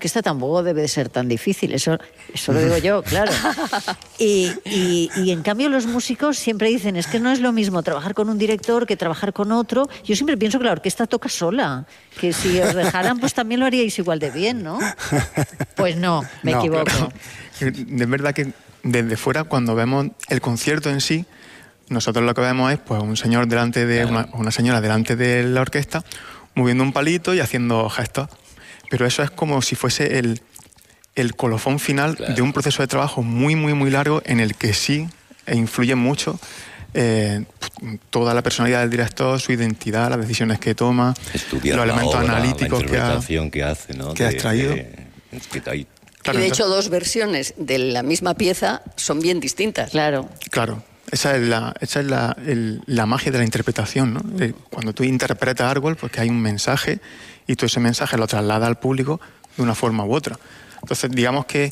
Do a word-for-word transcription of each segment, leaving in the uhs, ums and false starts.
orquesta tampoco debe de ser tan difícil, eso, eso lo digo yo, claro. Y, y, y en cambio los músicos siempre dicen, es que no es lo mismo trabajar con un director que trabajar con otro. Yo siempre pienso que la orquesta toca sola, que si os dejaran pues también lo haríais igual de bien, ¿no? Pues no, me no, equivoco. Claro. De verdad que desde fuera, cuando vemos el concierto en sí, nosotros lo que vemos es pues un señor delante de una, una señora delante de la orquesta moviendo un palito y haciendo gestos, pero eso es como si fuese el, el colofón final claro. de un proceso de trabajo muy muy muy largo en el que sí influye mucho eh, toda la personalidad del director, su identidad, las decisiones que toma, estudiar los elementos obra, analíticos la interpretación que, ha, que hace, ¿no? que ha extraído. De, de, que hay... claro, y de hecho dos versiones de la misma pieza son bien distintas. Claro. Claro. Esa es la, esa es la, el, la magia de la interpretación, ¿no? De cuando tú interpretas algo, pues que hay un mensaje y tú ese mensaje lo trasladas al público de una forma u otra. Entonces, digamos que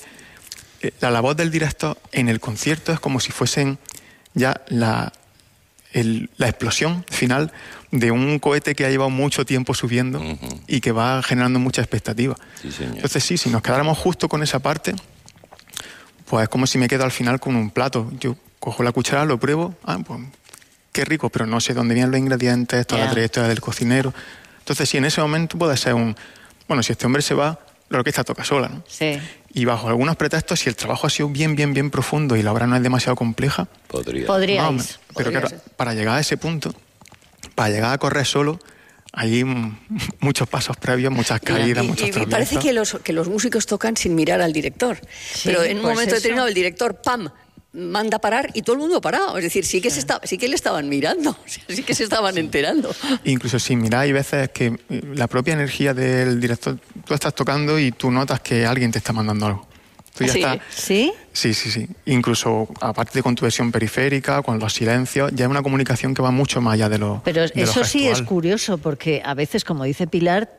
la labor del director en el concierto es como si fuesen ya la, el, la explosión final de un cohete que ha llevado mucho tiempo subiendo uh-huh. y que va generando mucha expectativa. Sí, señor. Entonces, sí, si nos quedáramos justo con esa parte, pues es como si me quedo al final con un plato. Yo cojo la cuchara, lo pruebo, ah, pues qué rico, pero no sé dónde vienen los ingredientes, toda yeah. la trayectoria del cocinero. Entonces, sí, en ese momento puede ser un... Bueno, si este hombre se va, la orquesta toca sola, ¿no? Sí. Y bajo algunos pretextos, si el trabajo ha sido bien, bien, bien profundo y la obra no es demasiado compleja... Podría. Podríais. No, pero Podría claro, ser. Para llegar a ese punto, para llegar a correr solo, hay muchos pasos previos, muchas caídas, y, muchos y, tropiezos. Y parece que los, que los músicos tocan sin mirar al director. Sí, pero en un pues momento eso. determinado el director, ¡pam!, manda parar y todo el mundo parado. Es decir, sí que, sí. Se está, sí que le estaban mirando, sí que se estaban sí. enterando. Incluso sin mirar, hay veces que la propia energía del director, tú estás tocando y tú notas que alguien te está mandando algo. Tú ya ¿Sí? estás, ¿Sí? Sí, sí, sí. Incluso, aparte de con tu visión periférica, con los silencios, ya es una comunicación que va mucho más allá de lo Pero de eso lo sí es curioso, porque a veces, como dice Pilar,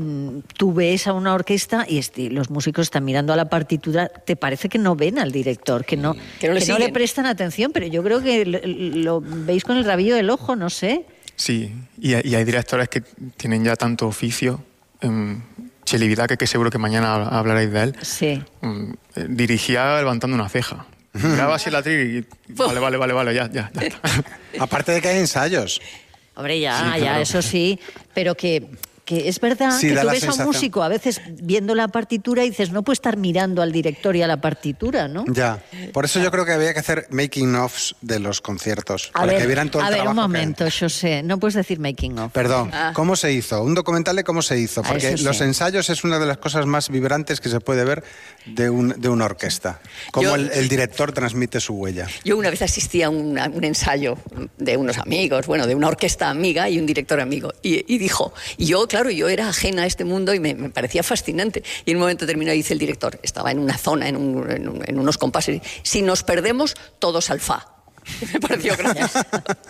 tú ves a una orquesta y este, los músicos están mirando a la partitura, te parece que no ven al director, que no, que no, le, que no le prestan atención, pero yo creo que lo, lo veis con el rabillo del ojo, no sé. Sí, y, y hay directores que tienen ya tanto oficio, um, Cheli Vidaque, que seguro que mañana hablaréis de él, sí. um, dirigía levantando una ceja. Graba así el atril y vale, vale, vale, vale, ya, ya, ya está. Aparte de que hay ensayos. Hombre, ya, sí, ya, claro. eso sí, pero que... que es verdad sí, que tú ves sensación. a un músico a veces viendo la partitura y dices, no puede estar mirando al director y a la partitura, ¿no? Ya, por eso yo creo que había que hacer making-offs de los conciertos, a para ver, que vieran todo el a ver, trabajo. un momento, José, no puedes decir making-of. Perdón, ah. ¿cómo se hizo? Un documental de cómo se hizo, porque ah, sí. los ensayos es una de las cosas más vibrantes que se puede ver de, un, de una orquesta, cómo yo, el, el director transmite su huella. Yo una vez asistí a un, a un ensayo de unos amigos, bueno, de una orquesta amiga y un director amigo, y, y dijo, y yo, claro, yo era ajena a este mundo y me, me parecía fascinante. Y en un momento determinado dice el director, estaba en una zona, en, un, en, un, en unos compases, si nos perdemos, todos al fa. Me pareció gracioso.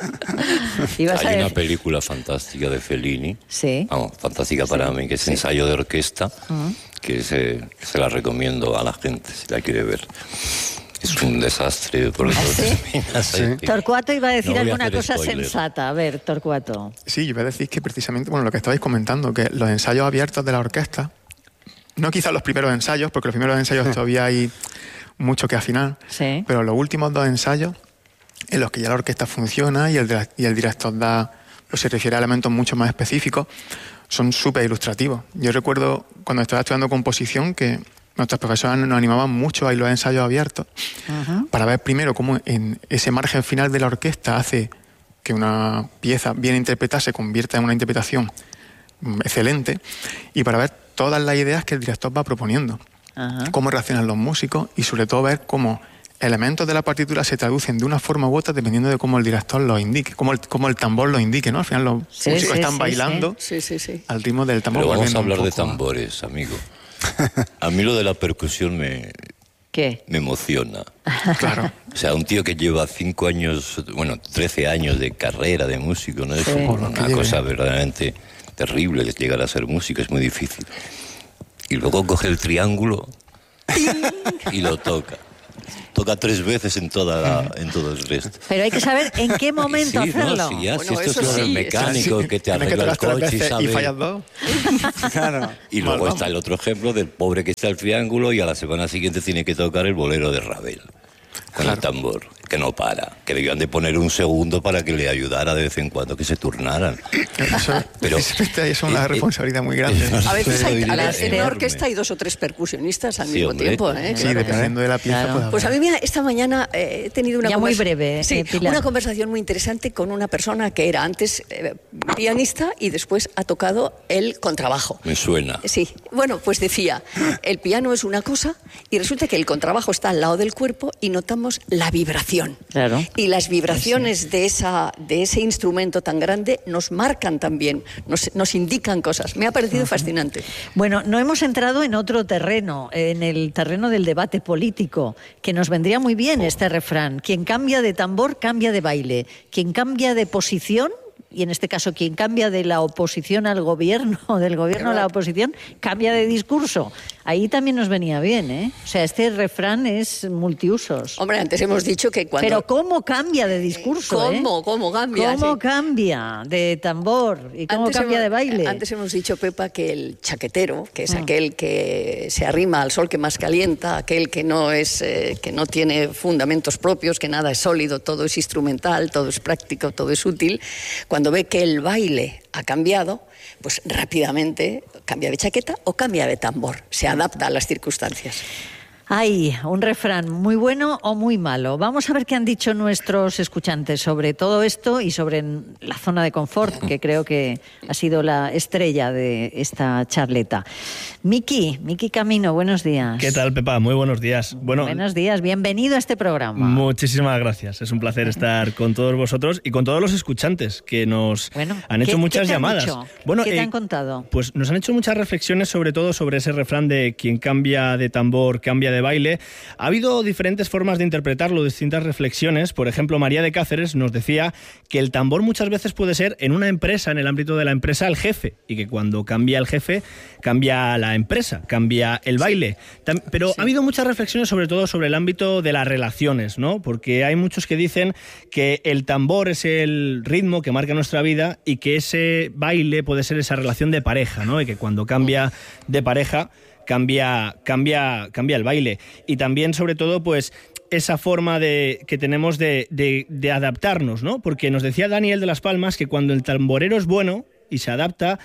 Hay una película fantástica de Fellini, sí. vamos, fantástica para sí. mí, que es sí. Ensayo de orquesta, uh-huh. que se, se la recomiendo a la gente si la quiere ver. Es un desastre por eso. ¿Ah, sí? Sí. Torcuato iba a decir no alguna a cosa spoiler. sensata. A ver, Torcuato. Sí, yo iba a decir que precisamente, bueno, lo que estabais comentando, que los ensayos abiertos de la orquesta, no quizás los primeros ensayos, porque los primeros ensayos todavía hay mucho que afinar, sí. pero los últimos dos ensayos, en los que ya la orquesta funciona y el, y el director da, pues, se refiere a elementos mucho más específicos, son súper ilustrativos. Yo recuerdo cuando estaba estudiando composición que nuestros profesores nos animaban mucho a ir a los ensayos abiertos uh-huh. para ver primero cómo en ese margen final de la orquesta hace que una pieza bien interpretada se convierta en una interpretación excelente y para ver todas las ideas que el director va proponiendo, uh-huh. cómo reaccionan los músicos y sobre todo ver cómo elementos de la partitura se traducen de una forma u otra dependiendo de cómo el director los indique, cómo el, cómo el tambor lo indique, ¿no? Al final los sí, músicos sí, están sí, bailando sí. Sí, sí, sí. al ritmo del tambor. Pero vamos a hablar poco... de tambores, amigo. A mí lo de la percusión me... ¿Qué? Me emociona. Claro. O sea, un tío que lleva cinco años, bueno, trece años de carrera de músico, ¿no? Es sí. una cosa verdaderamente terrible llegar a ser músico, es muy difícil. Y luego coge el triángulo y lo toca. toca tres veces en, toda la, en todo el resto. Pero hay que saber en qué momento sí, hacerlo. No, si ya, bueno, si esto es sí, el mecánico sí. que te Tienes que arregla el tocar tres coche y veces sabe... y fallas dos. Claro. Y luego Bueno. está el otro ejemplo del pobre que está al triángulo y a la semana siguiente tiene que tocar el bolero de Ravel. Con Claro. el tambor, que no para. Que debían de poner un segundo para que le ayudara de vez en cuando, que se turnaran. Eso, Pero- eso es una eh, eh, responsabilidad muy grande. A veces hay, a Responsabilidad veces en una enorme. orquesta hay dos o tres percusionistas al Sí, mismo hombre. tiempo. ¿eh? Sí, Claro. dependiendo de la pieza. Claro. puede Pues a haber. mí, mira, esta mañana eh, he tenido una, Ya muy conversa- breve, sí, eh, Pilar. una conversación muy interesante con una persona que era antes eh, pianista y después ha tocado el contrabajo. Me suena. Sí, bueno, pues decía, el piano es una cosa y resulta que el contrabajo está al lado del cuerpo y notamos la vibración. Claro. Y las vibraciones de, esa, de ese instrumento tan grande nos marcan también, nos, nos indican cosas. Me ha parecido fascinante. Bueno, no hemos entrado en otro terreno, en el terreno del debate político, que nos vendría muy bien este refrán. Quien cambia de tambor, cambia de baile. Quien cambia de posición, y en este caso quien cambia de la oposición al gobierno, o del gobierno a la oposición, cambia de discurso. Ahí también nos venía bien, ¿eh? O sea, este refrán es multiusos. Hombre, antes hemos dicho que cuando... Pero ¿cómo cambia de discurso? ¿Cómo? eh? ¿Cómo cambia? ¿Cómo Sí. cambia de tambor? ¿Y cómo Antes cambia hemos- de baile? Antes hemos dicho, Pepa, que el chaquetero, que es Mm. aquel que se arrima al sol que más calienta, aquel que no es, eh, que no tiene fundamentos propios, que nada es sólido, todo es instrumental, todo es práctico, todo es útil, cuando ve que el baile ha cambiado, pues rápidamente cambia de chaqueta o cambia de tambor, se adapta a las circunstancias. Hay un refrán muy bueno o muy malo. Vamos a ver qué han dicho nuestros escuchantes sobre todo esto y sobre la zona de confort, que creo que ha sido la estrella de esta charleta. Miki, Miki Camino, buenos días. ¿Qué tal, Pepa? Muy buenos días. Bueno, Buenos días, bienvenido a este programa. muchísimas gracias. Es un placer estar con todos vosotros y con todos los escuchantes que nos Bueno, han hecho ¿qué- muchas qué te han llamadas. dicho? Bueno, ¿Qué te eh, han contado? Pues nos han hecho muchas reflexiones, sobre todo sobre ese refrán de quien cambia de tambor, cambia de baile. Ha habido diferentes formas de interpretarlo, distintas reflexiones. Por ejemplo, María de Cáceres nos decía que el tambor muchas veces puede ser en una empresa, en el ámbito de la empresa, el jefe, y que cuando cambia el jefe, cambia la empresa, cambia el baile. Tam- Pero ha habido muchas reflexiones sobre todo sobre el ámbito de las relaciones, ¿no? Porque hay muchos que dicen que el tambor es el ritmo que marca nuestra vida y que ese baile puede ser esa relación de pareja, ¿no? Y que cuando cambia de pareja, cambia, cambia, cambia el baile. Y también, sobre todo, pues esa forma de, que tenemos de, de, de adaptarnos, ¿no? Porque nos decía Daniel de Las Palmas que cuando el tamborero es bueno y se adapta,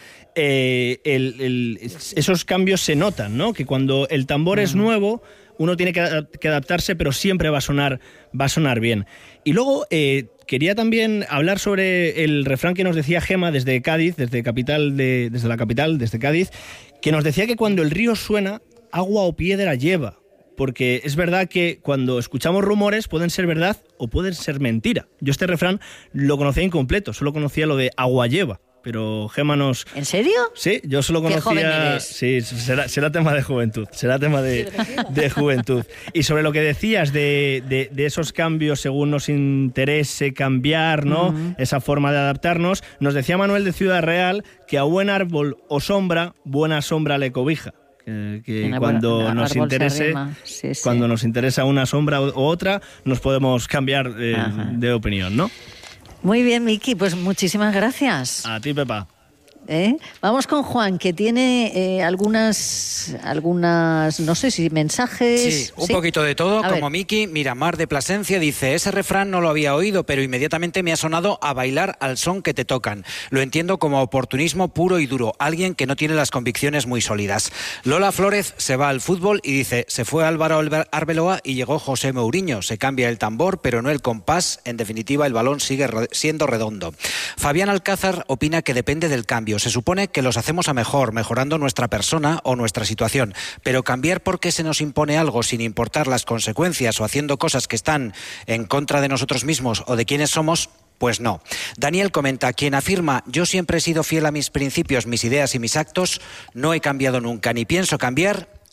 eh, el, el, esos cambios se notan, ¿no? Que cuando el tambor es nuevo, uno tiene que, que adaptarse, pero siempre va a sonar, va a sonar bien. Y luego eh, quería también hablar sobre el refrán que nos decía Gema desde Cádiz, desde capital de, desde la capital, desde Cádiz, que nos decía que cuando el río suena, agua o piedra lleva. Porque es verdad que cuando escuchamos rumores pueden ser verdad o pueden ser mentira. Yo este refrán lo conocía incompleto, solo conocía lo de agua lleva. Pero Gema nos... ¿En serio? Sí, yo solo Qué joven conocía... eres. Sí, será, será tema de juventud, será tema de, de juventud. Y sobre lo que decías de, de, de esos cambios según nos interese cambiar, ¿no? Uh-huh. Esa forma de adaptarnos, nos decía Manuel de Ciudad Real que a buen árbol o sombra, buena sombra le cobija. Que, que cuando buena, nos interese, sí, sí. cuando nos interesa una sombra u otra, nos podemos cambiar eh, de opinión, ¿no? Muy bien, Miki, pues muchísimas gracias. A ti, Pepa. ¿Eh? Vamos con Juan, que tiene eh, algunas, algunas, no sé si mensajes... Sí, un ¿Sí? poquito de todo, a como ver. Miki. Miramar de Plasencia dice, ese refrán no lo había oído, pero inmediatamente me ha sonado a bailar al son que te tocan. Lo entiendo como oportunismo puro y duro, alguien que no tiene las convicciones muy sólidas. Lola Flórez se va al fútbol y dice, se fue Álvaro Arbeloa y llegó José Mourinho. Se cambia el tambor, pero no el compás. En definitiva, el balón sigue siendo redondo. Fabián Alcázar opina que depende del cambio. Se supone que los hacemos a mejor, mejorando nuestra persona o nuestra situación, pero cambiar porque se nos impone algo sin importar las consecuencias o haciendo cosas que están en contra de nosotros mismos o de quienes somos, pues no. Daniel comenta, quien afirma yo siempre he sido fiel a mis principios, mis ideas y mis actos, no he cambiado nunca, ni pienso cambiar,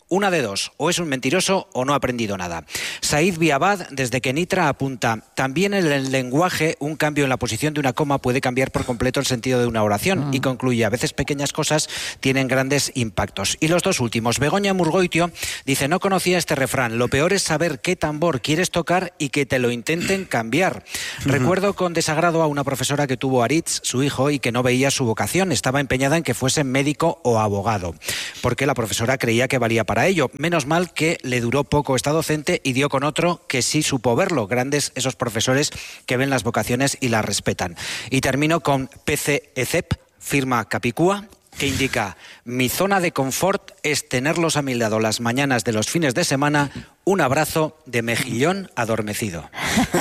Una de dos, o es un mentiroso o no ha aprendido nada. Said Biabad, desde Kenitra, apunta: también en el lenguaje, un cambio en la posición de una coma puede cambiar por completo el sentido de una oración. Ah. Y concluye: a veces pequeñas cosas tienen grandes impactos. Y los dos últimos, Begoña Murgoitio dice: no conocía este refrán, lo peor es saber qué tambor quieres tocar y que te lo intenten cambiar. Uh-huh. Recuerdo con desagrado a una profesora que tuvo Aritz, su hijo, y que no veía su vocación, estaba empeñada en que fuese médico o abogado, porque la profesora creía que valía para ello. Menos mal que le duró poco esta docente y dio con otro que sí supo verlo. Grandes esos profesores que ven las vocaciones y las respetan. Y termino con P C E C E P, firma Capicúa, que indica: mi zona de confort es tenerlos a mi lado las mañanas de los fines de semana. Un abrazo de mejillón adormecido.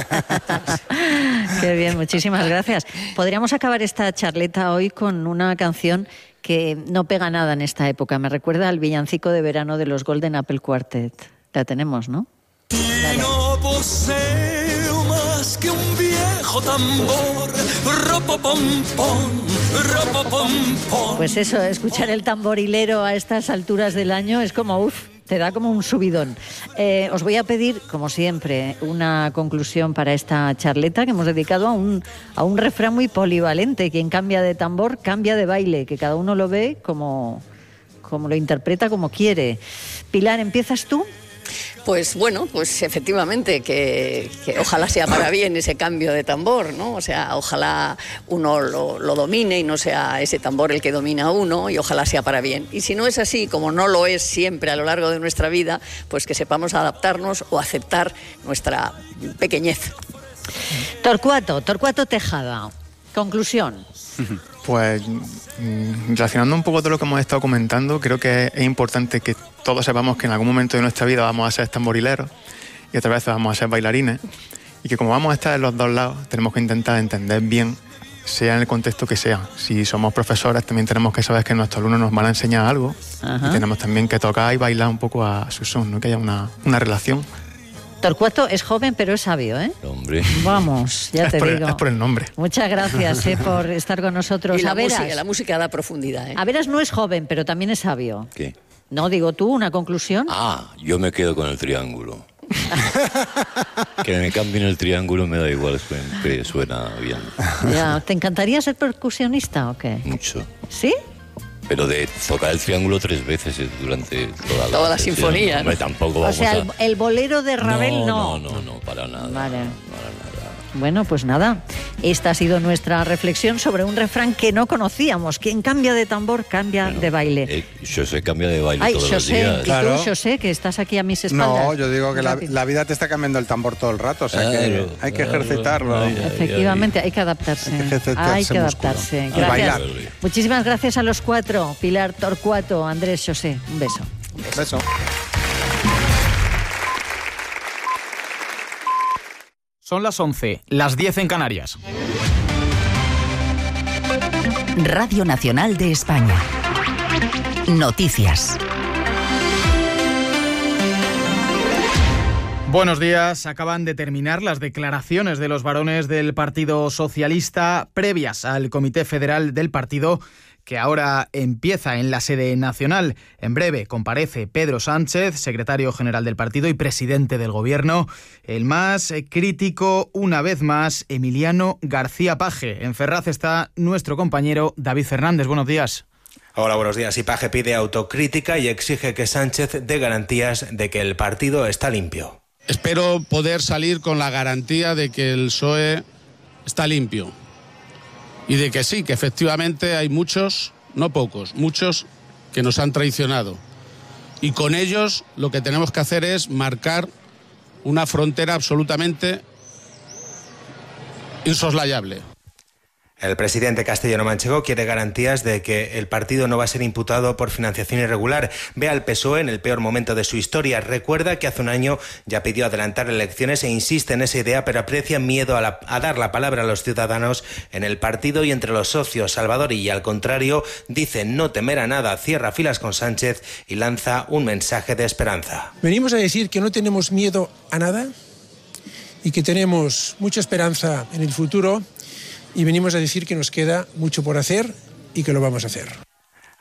Qué bien, muchísimas gracias. Podríamos acabar esta charleta hoy con una canción que no pega nada en esta época. Me recuerda al villancico de verano de los Golden Apple Quartet. La tenemos, ¿no? Y no poseo más que un viejo tambor. Ropopompón, ropopompón. Pues eso, escuchar el tamborilero a estas alturas del año es como, uff, te da como un subidón. Eh, os voy a pedir, como siempre, una conclusión para esta charleta que hemos dedicado a un, a un refrán muy polivalente. Quien cambia de tambor, cambia de baile, que cada uno lo ve como, como lo interpreta, como quiere. Pilar, ¿empiezas tú? Pues bueno, pues efectivamente, que, que ojalá sea para bien ese cambio de tambor, ¿no? O sea, ojalá uno lo, lo domine y no sea ese tambor el que domina a uno, y ojalá sea para bien. Y si no es así, como no lo es siempre a lo largo de nuestra vida, pues que sepamos adaptarnos o aceptar nuestra pequeñez. Torcuato, Torcuato Tejada, conclusión. Pues relacionando un poco todo lo que hemos estado comentando, creo que es importante que todos sepamos que en algún momento de nuestra vida vamos a ser tamborileros y otras veces vamos a ser bailarines, y que como vamos a estar en los dos lados, tenemos que intentar entender bien, sea en el contexto que sea. Si somos profesores, también tenemos que saber que nuestros alumnos nos van a enseñar algo. Ajá. Y tenemos también que tocar y bailar un poco a su son, ¿no? Que haya una, una relación. Torcuato es joven, pero es sabio, ¿eh? Hombre. Vamos, ya es te por digo. El, es por el nombre. Muchas gracias eh, por estar con nosotros. Y la, Averas, música, la música da profundidad, ¿eh? Averas no es joven, pero también es sabio. ¿Qué? No, digo tú, una conclusión. Ah, yo me quedo con el triángulo. Que me cambien el triángulo me da igual, suena, suena bien. Ya, ¿te encantaría ser percusionista o qué? Mucho. ¿Sí? Pero de tocar el triángulo tres veces durante toda la, toda la sinfonía. No, tampoco vamos o sea, a... el, el bolero de Ravel no. No, no, no, no, para nada. Vale. Para nada. Bueno, pues nada, esta ha sido nuestra reflexión sobre un refrán que no conocíamos. Quien cambia de tambor, cambia bueno, de baile. Eh, José cambia de baile Ay, todos José, los días. ¿y Claro. tú, José, que estás aquí a mis espaldas? No, yo digo que la, la vida te está cambiando el tambor todo el rato, o sea Claro, que hay que claro. ejercitarlo. Ay, ay, Efectivamente, hay que adaptarse. Hay que ejercitarse Hay que músculo. adaptarse. Y Gracias. bailar. Muchísimas gracias a los cuatro. Pilar, Torcuato, Andrés, José. Un beso. Un beso. Son las once, las diez en Canarias. Radio Nacional de España. Noticias. Buenos días. Acaban de terminar las declaraciones de los varones del Partido Socialista previas al Comité Federal del partido, que ahora empieza en la sede nacional. En breve comparece Pedro Sánchez, secretario general del partido y presidente del gobierno. El más crítico, una vez más, Emiliano García Paje. En Ferraz está nuestro compañero David Fernández. Buenos días. Hola, buenos días. Y Paje pide autocrítica y exige que Sánchez dé garantías de que el partido está limpio. Espero poder salir con la garantía de que el P S O E está limpio. Y de que sí, que efectivamente hay muchos, no pocos, muchos que nos han traicionado. Y con ellos lo que tenemos que hacer es marcar una frontera absolutamente insoslayable. El presidente castellano manchego quiere garantías de que el partido no va a ser imputado por financiación irregular. Ve al P S O E en el peor momento de su historia. Recuerda que hace un año ya pidió adelantar elecciones e insiste en esa idea, pero aprecia miedo a, la, a dar la palabra a los ciudadanos en el partido y entre los socios. Salvador y al contrario, dice no temer a nada, cierra filas con Sánchez y lanza un mensaje de esperanza. Venimos a decir que no tenemos miedo a nada y que tenemos mucha esperanza en el futuro. Y venimos a decir que nos queda mucho por hacer y que lo vamos a hacer.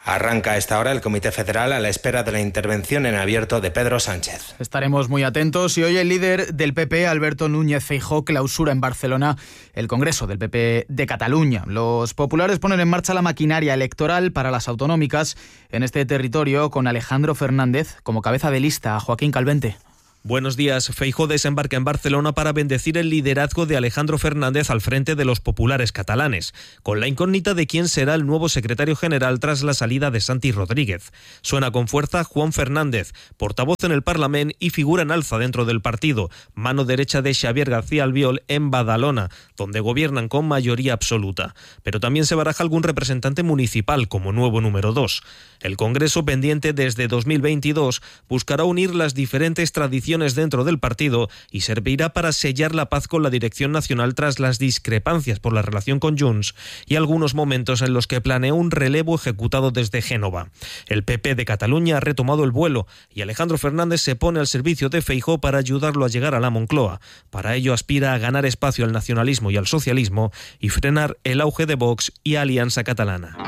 Arranca a esta hora el Comité Federal a la espera de la intervención en abierto de Pedro Sánchez. Estaremos muy atentos y hoy el líder del P P, Alberto Núñez Feijóo, clausura en Barcelona el Congreso del P P de Cataluña. Los populares ponen en marcha la maquinaria electoral para las autonómicas en este territorio con Alejandro Fernández como cabeza de lista. Joaquín Calvente. Buenos días. Feijóo desembarca en Barcelona para bendecir el liderazgo de Alejandro Fernández al frente de los populares catalanes, con la incógnita de quién será el nuevo secretario general tras la salida de Santi Rodríguez. Suena con fuerza Juan Fernández, portavoz en el Parlamento y figura en alza dentro del partido, mano derecha de Xavier García Albiol en Badalona, donde gobiernan con mayoría absoluta. Pero también se baraja algún representante municipal como nuevo número dos. El Congreso, pendiente desde dos mil veintidós, buscará unir las diferentes tradiciones dentro del partido y servirá para sellar la paz con la dirección nacional tras las discrepancias por la relación con Junts y algunos momentos en los que planeó un relevo ejecutado desde Génova. El P P de Cataluña ha retomado el vuelo y Alejandro Fernández se pone al servicio de Feijóo para ayudarlo a llegar a la Moncloa. Para ello aspira a ganar espacio al nacionalismo y al socialismo y frenar el auge de Vox y Alianza Catalana.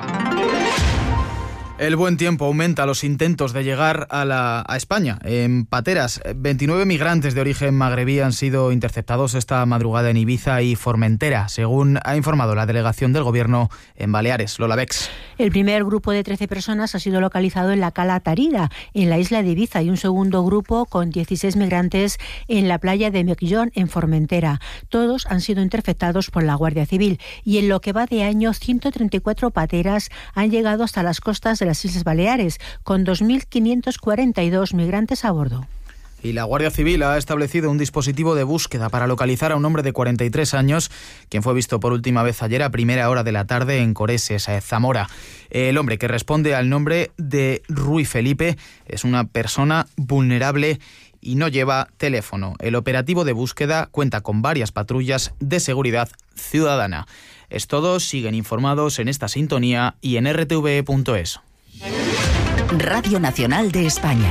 El buen tiempo aumenta los intentos de llegar a, la, a España. En pateras, veintinueve migrantes de origen magrebí han sido interceptados esta madrugada en Ibiza y Formentera, según ha informado la delegación del Gobierno en Baleares. Lola Bex. El primer grupo de trece personas ha sido localizado en la Cala Tarida, en la isla de Ibiza, y un segundo grupo con dieciséis migrantes en la playa de Miquellón, en Formentera. Todos han sido interceptados por la Guardia Civil y en lo que va de año, ciento treinta y cuatro pateras han llegado hasta las costas de las Islas Baleares, con dos mil quinientos cuarenta y dos migrantes a bordo. Y la Guardia Civil ha establecido un dispositivo de búsqueda para localizar a un hombre de cuarenta y tres años, quien fue visto por última vez ayer a primera hora de la tarde en Coreses, Zamora. El hombre, que responde al nombre de Rui Felipe, es una persona vulnerable y no lleva teléfono. El operativo de búsqueda cuenta con varias patrullas de seguridad ciudadana. Es todo, siguen informados en esta sintonía y en r t v punto es. Radio Nacional de España.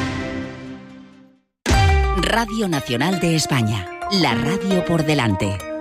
Radio Nacional de España. La radio por delante.